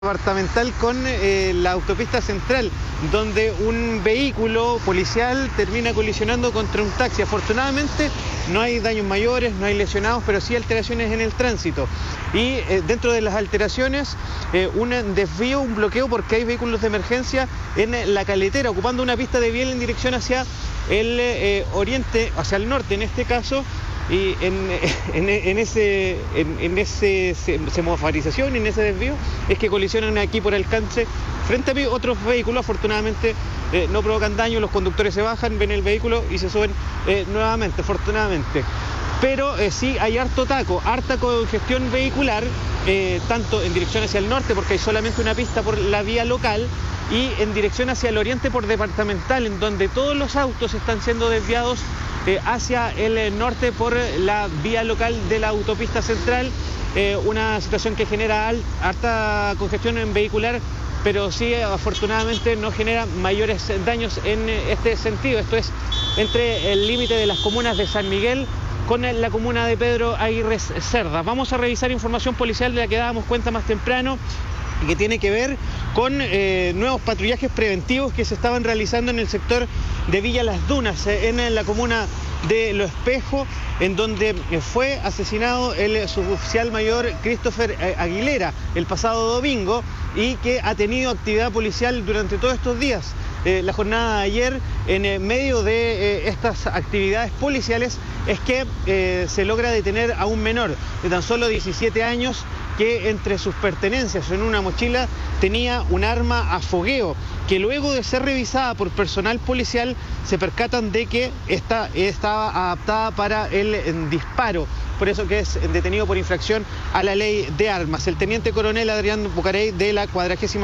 Departamental con la autopista central, donde un vehículo policial termina colisionando contra un taxi. Afortunadamente no hay daños mayores, no hay lesionados, pero sí alteraciones en el tránsito. Y dentro de las alteraciones, un desvío, un bloqueo, porque hay vehículos de emergencia en la Caletera, ocupando una pista de biel en dirección hacia el oriente, hacia el norte en este caso. Y en ese semaforización, en ese desvío, es que colisionan aquí por alcance frente a mí otros vehículos. Afortunadamente no provocan daño, los conductores se bajan, ven el vehículo y se suben nuevamente, afortunadamente. Pero sí hay harto taco, harta congestión vehicular, tanto en dirección hacia el norte, porque hay solamente una pista por la vía local, y en dirección hacia el oriente por departamental, en donde todos los autos están siendo desviados hacia el norte por la vía local de la autopista central. Una situación que genera harta congestión en vehicular, pero sí afortunadamente no genera mayores daños en este sentido. Esto es entre el límite de las comunas de San Miguel con la comuna de Pedro Aguirre Cerda. Vamos a revisar información policial de la que dábamos cuenta más temprano, y que tiene que ver con nuevos patrullajes preventivos que se estaban realizando en el sector de Villa Las Dunas, en la comuna de Lo Espejo, en donde fue asesinado el suboficial mayor Christopher Aguilera el pasado domingo, y que ha tenido actividad policial durante todos estos días. La jornada de ayer, en medio de estas actividades policiales, es que se logra detener a un menor de tan solo 17 años que entre sus pertenencias en una mochila tenía un arma a fogueo, que luego de ser revisada por personal policial se percatan de que esta estaba adaptada para el disparo. Por eso que es detenido por infracción a la ley de armas. El teniente coronel Adrián Bucarey de la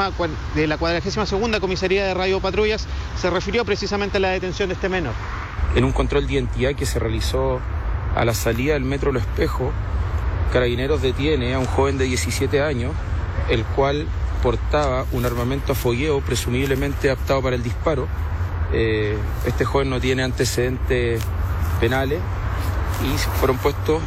42ª Comisaría de Radio Patrullas se refirió precisamente a la detención de este menor. En un control de identidad que se realizó a la salida del metro Lo Espejo, Carabineros detiene a un joven de 17 años, el cual portaba un armamento a fogueo presumiblemente adaptado para el disparo. Este joven no tiene antecedentes penales y fueron puestos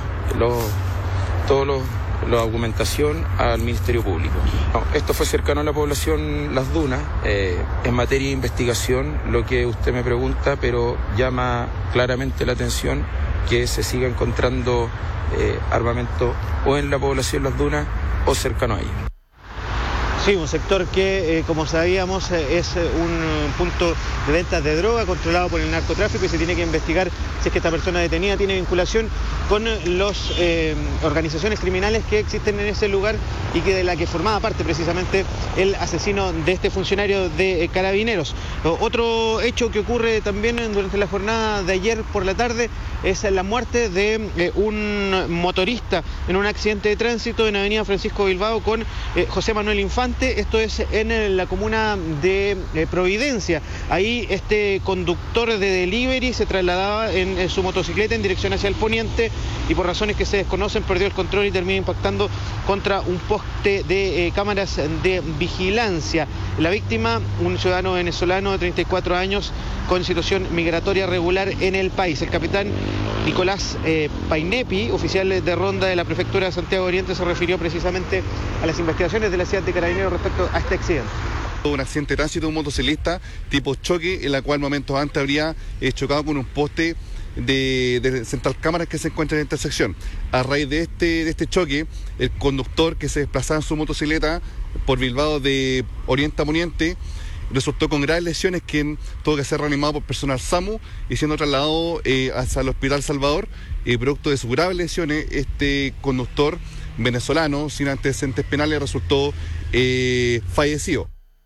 la documentación al Ministerio Público. Esto fue cercano a la población Las Dunas, en materia de investigación, lo que usted me pregunta, pero llama claramente la atención que se siga encontrando armamento o en la población Las Dunas o cercano a ella. Sí, un sector que, como sabíamos, es un punto de venta de droga controlado por el narcotráfico, y se tiene que investigar si es que esta persona detenida tiene vinculación con las organizaciones criminales que existen en ese lugar, y que de la que formaba parte precisamente el asesino de este funcionario de Carabineros. Otro hecho que ocurre también durante la jornada de ayer por la tarde es la muerte de un motorista en un accidente de tránsito en Avenida Francisco Bilbao con José Manuel Infante. Esto es en la comuna de Providencia. Ahí este conductor de delivery se trasladaba en su motocicleta en dirección hacia el poniente, y por razones que se desconocen perdió el control y terminó impactando contra un poste de cámaras de vigilancia. La víctima, un ciudadano venezolano de 34 años con situación migratoria regular en el país. El capitán Nicolás Painepi, oficial de ronda de la prefectura de Santiago Oriente, se refirió precisamente a las investigaciones de la ciudad de Carabineros respecto a este accidente. Un accidente de tránsito de un motociclista tipo choque, en la cual momentos antes habría chocado con un poste de central cámaras que se encuentra en la intersección. A raíz de este choque, el conductor que se desplazaba en su motocicleta por Bilbao de oriente a poniente resultó con graves lesiones, que tuvo que ser reanimado por personal SAMU y siendo trasladado hacia el Hospital Salvador. Producto de sus graves lesiones, este conductor venezolano sin antecedentes penales resultó fallecido.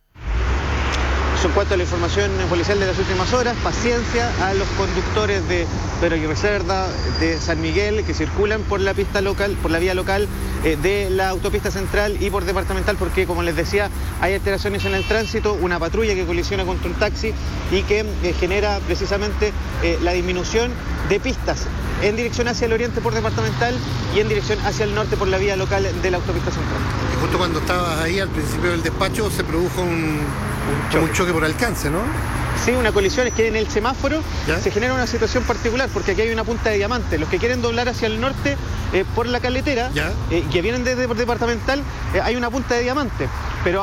En cuanto a la información policial de las últimas horas, paciencia a los conductores de Pedro Aguirre Cerda, de San Miguel, que circulan por la pista local, por la vía local de la autopista central y por departamental, porque, como les decía, hay alteraciones en el tránsito, una patrulla que colisiona contra un taxi y que genera precisamente la disminución de pistas en dirección hacia el oriente por departamental y en dirección hacia el norte por la vía local de la autopista central. Y justo cuando estabas ahí al principio del despacho se produjo un choque por alcance, ¿no? Sí, una colisión, es que en el semáforo ¿Ya? se genera una situación particular, porque aquí hay una punta de diamante. Los que quieren doblar hacia el norte por la carretera, ¿Ya? que vienen desde departamental, hay una punta de diamante. Pero